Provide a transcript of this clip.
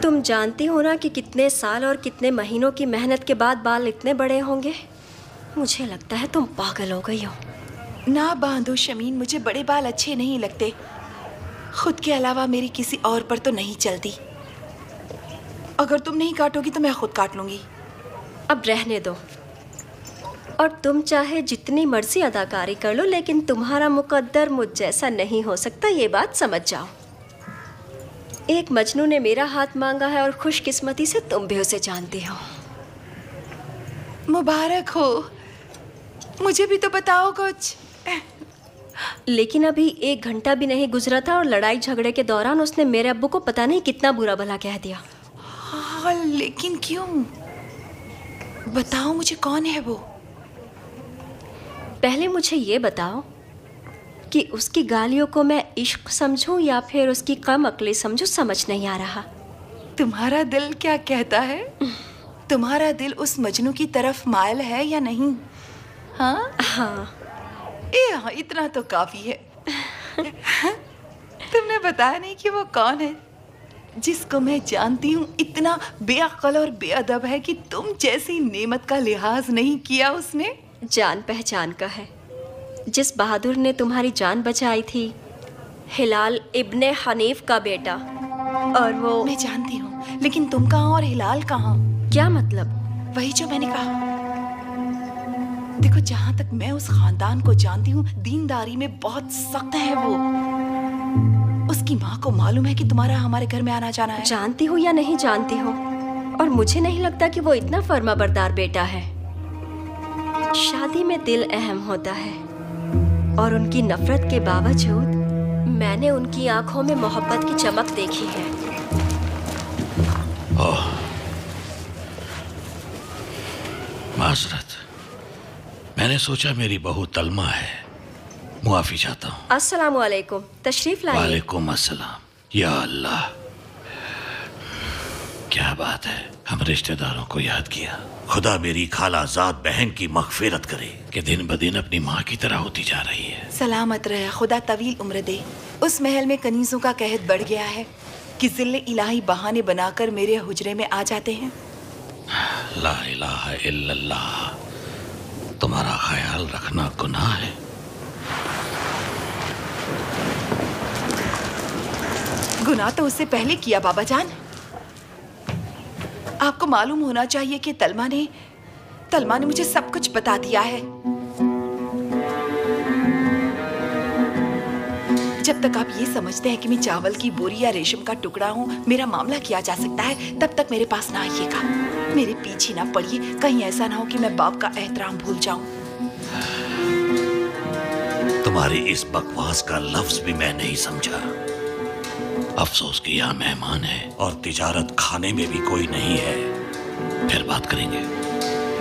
तुम जानती हो ना कि कितने साल और कितने महीनों की मेहनत के बाद बाल इतने बड़े होंगे। मुझे लगता है तुम पागल हो गई हो। ना बांधो शमीन, मुझे बड़े बाल अच्छे नहीं लगते। खुद के अलावा मेरी किसी और पर तो नहीं चलती। अगर तुम नहीं काटोगी तो मैं खुद काट लूंगी। अब रहने दो। और तुम चाहे जितनी मर्जी अदाकारी कर लो, लेकिन तुम्हारा मुकद्दर मुझ जैसा नहीं हो सकता, ये बात समझ जाओ। एक मजनू ने मेरा हाथ मांगा है और खुशकिस्मती से तुम भी उसे जानती हो। मुबारक हो। मुझे भी तो बताओ कुछ। लेकिन अभी 1 घंटा भी नहीं गुजरा था और लड़ाई झगड़े के दौरान उसने मेरे अब्बू को पता नहीं कितना बुरा भला कह दिया। हाँ, लेकिन क्यों? बताओ मुझे, कौन है वो? पहले मुझे ये बताओ कि उसकी गालियों को मैं इश्क समझूं या फिर उसकी कम अक्ली समझूं, समझ नहीं आ रहा। तुम्हारा दिल क्या कहता है? तुम्हारा दिल उस मजनू की तरफ मायल है या नहीं? हाँ हाँ। हाँ, इतना तो काफी है। तुमने बताया नहीं कि वो कौन है, जिसको मैं जानती हूँ इतना बेअक्ल और बेअदब है कि तुम जैसी नेमत का लिहाज नहीं किया उसने। जान पहचान का है, जिस बहादुर ने तुम्हारी जान बचाई थी, हिलाल इब्ने हनीफ का बेटा। और वो मैं जानती हूँ, लेकिन तुम कहाँ और हिलाल कहाँ? क्या मतलब? वही जो मैंने कहा। देखो, जहाँ तक मैं उस खानदान को जानती हूँ, दीनदारी में बहुत सख्त है वो। उसकी माँ को मालूम है कि तुम्हारा हमारे घर में आना जाना है। जानती हो या नहीं जानती हो, और मुझे नहीं लगता कि वो इतना फर्माबरदार बेटा है। शादी में दिल अहम होता है, और उनकी नफरत के बावजूद मैंने उनकी आंखों में मोहब्बत की चमक देखी है। ओह, माजरत, मैंने सोचा मेरी बहू तलमा है। मुआफी चाहता हूँ। अस्सलामु अलैकुम, तशरीफ लाइए। वालेकुम अस्सलाम। या अल्लाह, क्या बात है, हम रिश्तेदारों को याद किया। खुदा मेरी खालाजाद बहन की मगफिरत करे कि दिन ब दिन अपनी माँ की तरह होती जा रही है। सलामत रहे, खुदा तवील उम्र दे। उस महल में कनीजों का कहत बढ़ गया है कि जिल्ले इलाही बहाने बनाकर मेरे हुजरे में आ जाते हैं। ला इलाहा इल्लल्लाह, तुम्हारा ख्याल रखना गुनाह है। गुनाह तो उससे पहले किया बाबा जान। आपको मालूम होना चाहिए कि तलमा ने मुझे सब कुछ बता दिया है। जब तक आप ये समझते हैं कि मैं चावल की बोरी या रेशम का टुकड़ा हूँ, मेरा मामला किया जा सकता है, तब तक मेरे पास ना आइएगा। मेरे पीछे ना पड़िए, कहीं ऐसा ना हो कि मैं बाप का एहतराम भूल जाऊं। तुम्हारी इस बकवास का लफ्ज भी मैं नहीं समझा। अफसोस कि यहाँ मेहमान है और तिजारत खाने में भी कोई नहीं है। फिर बात करेंगे।